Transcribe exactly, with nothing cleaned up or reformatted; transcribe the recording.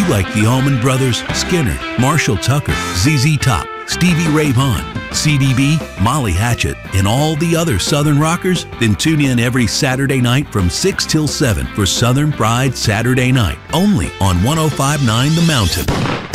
like the Allman Brothers, Skinner, Marshall Tucker, Z Z Top, Stevie Ray Vaughan, C D B, Molly Hatchet, and all the other Southern rockers? Then tune in every Saturday night from six till seven for Southern Pride Saturday Night, only on one oh five point nine The Mountain.